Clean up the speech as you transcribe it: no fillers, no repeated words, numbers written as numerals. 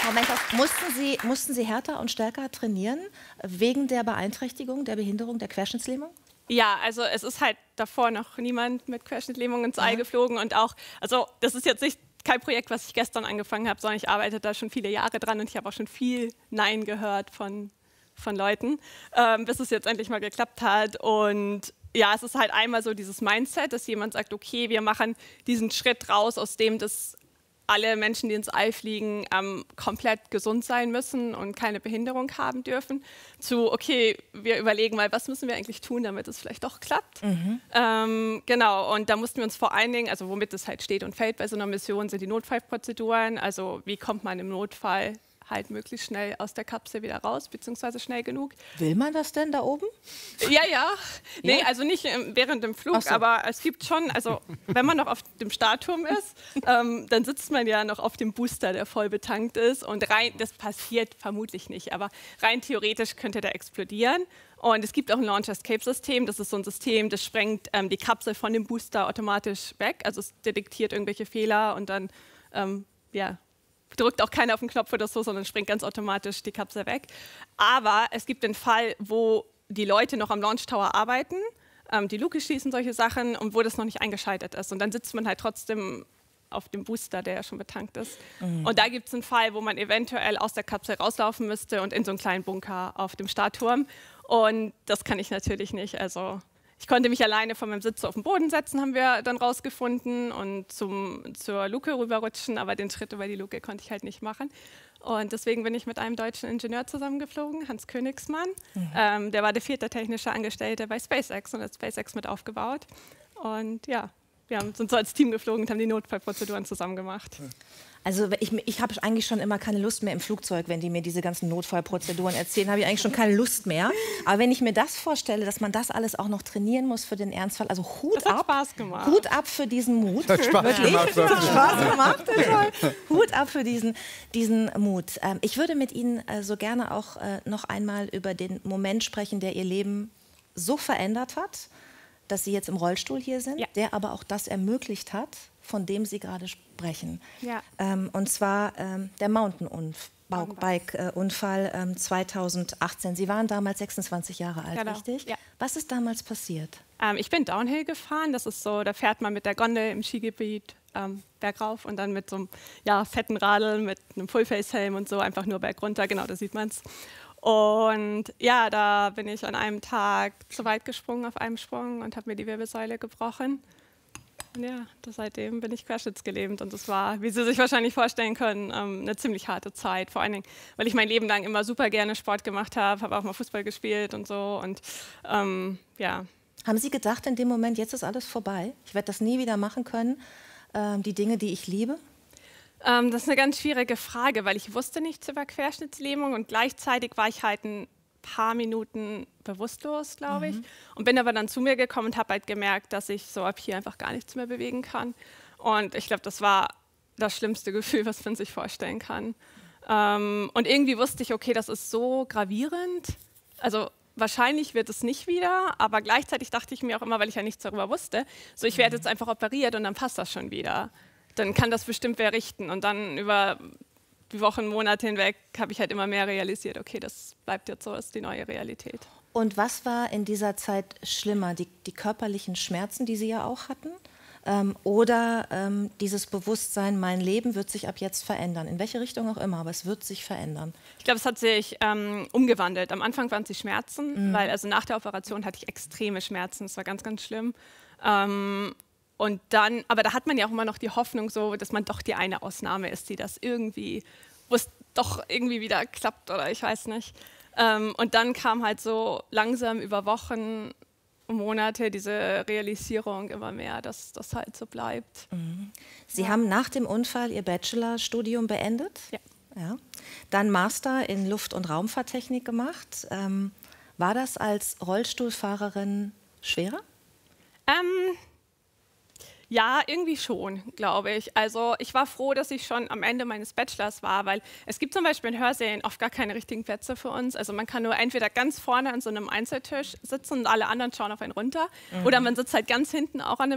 Moment, mussten Sie härter und stärker trainieren wegen der Beeinträchtigung, der Behinderung, der Querschnittslähmung? Ja, also es ist halt davor noch niemand mit Querschnittslähmung ins All geflogen und auch, also das ist jetzt nicht kein Projekt, was ich gestern angefangen habe, sondern ich arbeite da schon viele Jahre dran und ich habe auch schon viel Nein gehört von Leuten, bis es jetzt endlich mal geklappt hat. Und ja, es ist halt einmal so dieses Mindset, dass jemand sagt, okay, wir machen diesen Schritt raus, aus dem das alle Menschen, die ins All fliegen, komplett gesund sein müssen und keine Behinderung haben dürfen, zu, okay, wir überlegen mal, was müssen wir eigentlich tun, damit es vielleicht doch klappt. Genau, und da mussten wir uns vor allen Dingen, also womit es halt steht und fällt bei so einer Mission, sind die Notfallprozeduren, also wie kommt man im Notfall halt möglichst schnell aus der Kapsel wieder raus, beziehungsweise schnell genug. Will man das denn da oben? Ja, ja. Nee, also nicht während dem Flug, so. Aber es gibt schon, also wenn man noch auf dem Startturm ist, dann sitzt man ja noch auf dem Booster, der voll betankt ist. Und rein, das passiert vermutlich nicht, aber rein theoretisch könnte der explodieren. Und es gibt auch ein Launch-Escape-System. Das ist so ein System, das sprengt die Kapsel von dem Booster automatisch weg. Also es detektiert irgendwelche Fehler und dann, ja, drückt auch keiner auf den Knopf oder so, sondern springt ganz automatisch die Kapsel weg. Aber es gibt den Fall, wo die Leute noch am Launch Tower arbeiten, die Luke schließen, solche Sachen, und wo das noch nicht eingeschaltet ist. Und dann sitzt man halt trotzdem auf dem Booster, der ja schon betankt ist. Und da gibt es einen Fall, wo man eventuell aus der Kapsel rauslaufen müsste und in so einen kleinen Bunker auf dem Startturm. Und das kann ich natürlich nicht. Also ich konnte mich alleine von meinem Sitz auf den Boden setzen, haben wir dann rausgefunden, und zur Luke rüberrutschen, aber den Schritt über die Luke konnte ich halt nicht machen. Und deswegen bin ich mit einem deutschen Ingenieur zusammengeflogen, Hans Königsmann. Der war der 4. technische Angestellte bei SpaceX und hat SpaceX mit aufgebaut. Und ja, wir sind so als Team geflogen und haben die Notfallprozeduren zusammen gemacht. Also ich habe eigentlich schon immer keine Lust mehr im Flugzeug, wenn die mir diese ganzen Notfallprozeduren erzählen, habe ich eigentlich schon keine Lust mehr. Aber wenn ich mir das vorstelle, dass man das alles auch noch trainieren muss für den Ernstfall, also Hut ab, Spaß gemacht. Hut ab für diesen Mut. Hat Spaß gemacht. Hat Spaß gemacht. Hut ab für diesen Mut. Ich würde mit Ihnen so gerne auch noch einmal über den Moment sprechen, der Ihr Leben so verändert hat, dass Sie jetzt im Rollstuhl hier sind, der aber auch das ermöglicht hat, von dem Sie gerade sprechen. Ja. Und zwar der Mountainbike-Unfall 2018. Sie waren damals 26 Jahre alt, genau. Richtig? Ja. Was ist damals passiert? Ich bin Downhill gefahren. Das ist so, da fährt man mit der Gondel im Skigebiet bergauf und dann mit so einem fetten Radl, mit einem Fullface-Helm und so, einfach nur bergunter. Genau, da sieht man es. Und ja, da bin ich an einem Tag zu weit gesprungen auf einem Sprung und habe mir die Wirbelsäule gebrochen. Und ja, seitdem bin ich querschnittsgelähmt, und das war, wie Sie sich wahrscheinlich vorstellen können, eine ziemlich harte Zeit. Vor allen Dingen, weil ich mein Leben lang immer super gerne Sport gemacht habe auch mal Fußball gespielt und so. Und ja. Haben Sie gedacht in dem Moment, jetzt ist alles vorbei? Ich werde das nie wieder machen können, die Dinge, die ich liebe? Das ist eine ganz schwierige Frage, weil ich wusste nichts über Querschnittslähmung und gleichzeitig war ich halt ein paar Minuten bewusstlos, glaube ich. Und bin aber dann zu mir gekommen und habe halt gemerkt, dass ich so ab hier einfach gar nichts mehr bewegen kann. Und ich glaube, das war das schlimmste Gefühl, was man sich vorstellen kann. Und irgendwie wusste ich, okay, das ist so gravierend. Also wahrscheinlich wird es nicht wieder, aber gleichzeitig dachte ich mir auch immer, weil ich ja nichts darüber wusste, so ich werde jetzt einfach operiert und dann passt das schon wieder. Dann kann das bestimmt wer richten. Und dann über die Wochen, Monate hinweg habe ich halt immer mehr realisiert, okay, das bleibt jetzt so, ist die neue Realität. Und was war in dieser Zeit schlimmer? Die körperlichen Schmerzen, die Sie ja auch hatten? Oder dieses Bewusstsein, mein Leben wird sich ab jetzt verändern? In welche Richtung auch immer, aber es wird sich verändern. Ich glaube, es hat sich umgewandelt. Am Anfang waren es die Schmerzen, weil also nach der Operation hatte ich extreme Schmerzen. Das war ganz, ganz schlimm. Und dann, aber da hat man ja auch immer noch die Hoffnung, so, dass man doch die eine Ausnahme ist, die das irgendwie, wo es doch irgendwie wieder klappt oder ich weiß nicht. Und dann kam halt so langsam über Wochen und Monate diese Realisierung immer mehr, dass das halt so bleibt. Sie haben nach dem Unfall Ihr Bachelorstudium beendet? Ja. Dann Master in Luft- und Raumfahrttechnik gemacht. War das als Rollstuhlfahrerin schwerer? Ja, irgendwie schon, glaube ich. Also ich war froh, dass ich schon am Ende meines Bachelors war, weil es gibt zum Beispiel in Hörsälen oft gar keine richtigen Plätze für uns. Also man kann nur entweder ganz vorne an so einem Einzeltisch sitzen und alle anderen schauen auf einen runter, oder man sitzt halt ganz hinten auch an einem